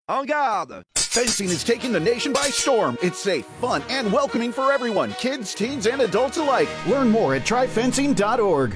En garde! Fencing is taking the nation by storm. It's safe, fun, and welcoming for everyone, kids, teens, and adults alike. Learn more at tryfencing.org.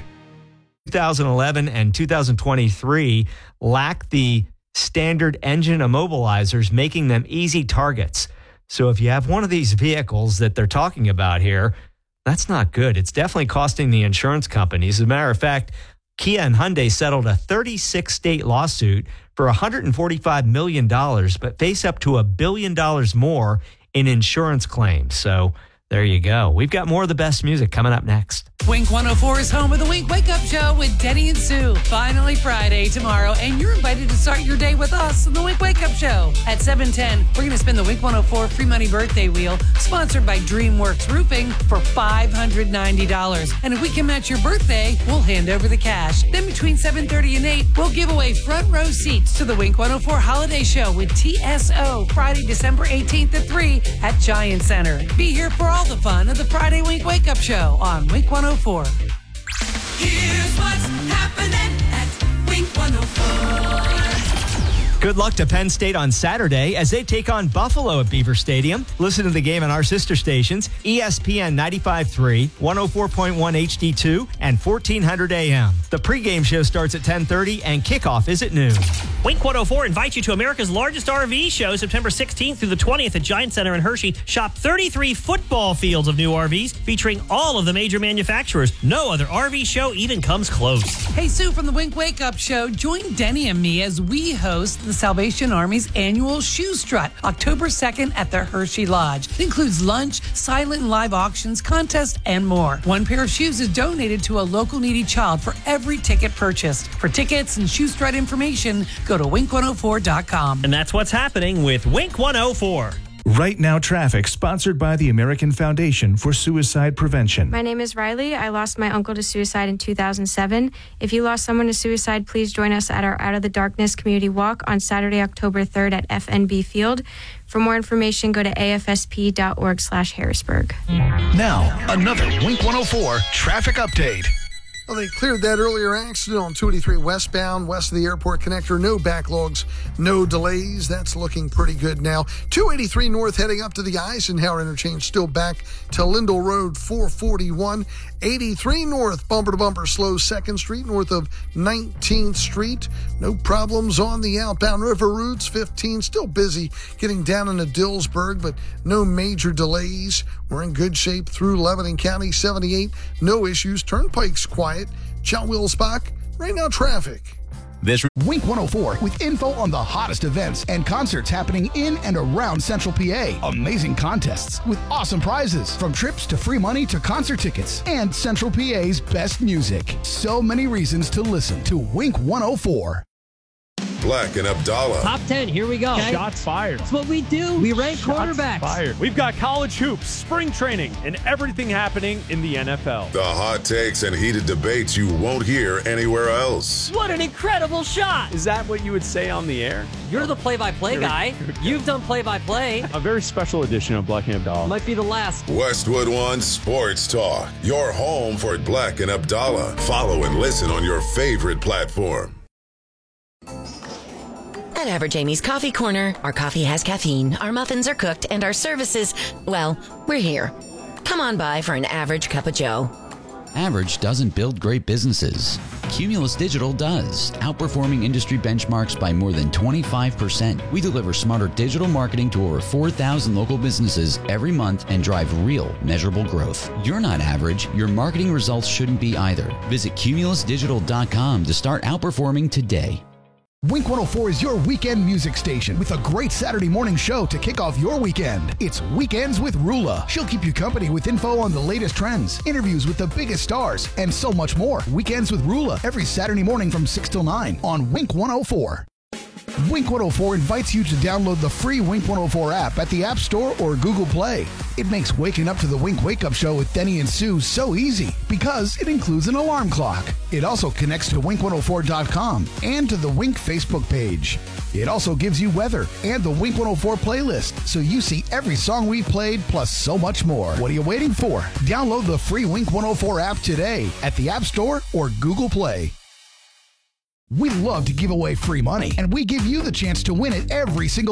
2011 and 2023 lack the standard engine immobilizers, making them easy targets. So if you have one of these vehicles that they're talking about here, that's not good. It's definitely costing the insurance companies. As a matter of fact, Kia and Hyundai settled a 36-state lawsuit for $145 million, but face up to $1 billion more in insurance claims. So there you go. We've got more of the best music coming up next. Wink 104 is home of the Wink Wake Up Show with Denny and Sue. Finally Friday tomorrow, and you're invited to start your day with us on the Wink Wake Up Show. At 7:10, we're going to spin the Wink 104 free money birthday wheel, sponsored by DreamWorks Roofing, for $590. And if we can match your birthday, we'll hand over the cash. Then between 7:30 and 8, we'll give away front row seats to the Wink 104 Holiday Show with TSO, Friday, December 18th at 3 at Giant Center. Be here for all the fun of the Friday Wink Wake Up Show on Wink 104. Here's what's happening at Wink 104. Good luck to Penn State on Saturday as they take on Buffalo at Beaver Stadium. Listen to the game on our sister stations, ESPN 95.3, 104.1 HD2, and 1400 AM. The pregame show starts at 10:30 and kickoff is at noon. Wink 104 invites you to America's largest RV show, September 16th through the 20th at Giant Center in Hershey. Shop 33 football fields of new RVs featuring all of the major manufacturers. No other RV show even comes close. Hey, Sue from the Wink Wake Up Show. Join Denny and me as we host the Salvation Army's annual Shoe Strut, October 2nd at the Hershey Lodge. It includes lunch, silent and live auctions, contests, and more. One pair of shoes is donated to a local needy child for every ticket purchased. For tickets and Shoe Strut information, go to wink104.com. And that's what's happening with Wink 104. Right Now Traffic, sponsored by the American Foundation for Suicide Prevention. My name is Riley. I lost my uncle to suicide in 2007. If you lost someone to suicide, please join us at our Out of the Darkness Community Walk on Saturday, October 3rd at FNB Field. For more information, go to afsp.org/Harrisburg. Now, another Wink 104 traffic update. Well, they cleared that earlier accident on 283 westbound, west of the airport connector. No backlogs, no delays. That's looking pretty good now. 283 north heading up to the Eisenhower interchange, still back to Lindell Road 441. 83 north, bumper to bumper, slow 2nd Street, north of 19th Street. No problems on the outbound river routes. 15 still busy getting down into Dillsburg, but no major delays. We're in good shape through Lebanon County. 78, no issues. Turnpike's quiet. Chow Willsbach, Right Now Traffic. This Wink 104 with info on the hottest events and concerts happening in and around Central PA. Amazing contests with awesome prizes, from trips to free money to concert tickets, and Central PA's best music. So many reasons to listen to Wink 104. Black and Abdallah. Top 10, here we go. Okay. Shots fired. That's what we do. We rank quarterbacks. Fired. We've got college hoops, spring training, and everything happening in the NFL. The hot takes and heated debates you won't hear anywhere else. What an incredible shot. Is that what you would say on the air? You're the play-by-play guy. You've done play-by-play. A very special edition of Black and Abdallah. Might be the last. Westwood One Sports Talk. Your home for Black and Abdallah. Follow and listen on your favorite platform. At Average Amy's Coffee Corner, our coffee has caffeine, our muffins are cooked, and our services, well, we're here. Come on by for an average cup of joe. Average doesn't build great businesses. Cumulus Digital does, outperforming industry benchmarks by more than 25%. We deliver smarter digital marketing to over 4,000 local businesses every month and drive real, measurable growth. You're not average. Your marketing results shouldn't be either. Visit cumulusdigital.com to start outperforming today. Wink 104 is your weekend music station with a great Saturday morning show to kick off your weekend. It's Weekends with Rula. She'll keep you company with info on the latest trends, interviews with the biggest stars, and so much more. Weekends with Rula every Saturday morning from 6 till 9 on Wink 104. Wink 104 invites you to download the free Wink 104 app at the App Store or Google Play. It makes waking up to the Wink Wake Up Show with Denny and Sue so easy because it includes an alarm clock. It also connects to Wink104.com and to the Wink Facebook page. It also gives you weather and the Wink 104 playlist, so you see every song we've played plus so much more. What are you waiting for? Download the free Wink 104 app today at the App Store or Google Play. We love to give away free money, and we give you the chance to win it every single